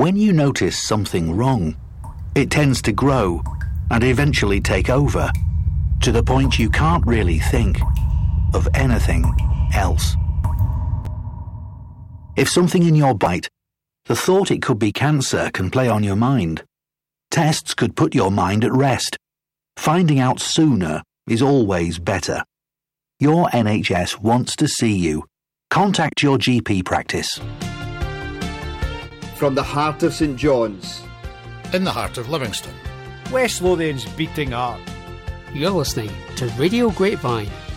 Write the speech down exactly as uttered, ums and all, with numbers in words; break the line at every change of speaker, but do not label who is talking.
When you notice something wrong, it tends to grow and eventually take over, to the point you can't really think of anything else. If something in your bite, the thought it could be cancer can play on your mind. Tests could put your mind at rest. Finding out sooner is always better. Your N H S wants to see you. Contact your G P practice.
From the heart of St John's,
in the heart of Livingston,
West Lothian's beating heart,
you're listening to Radio Grapevine.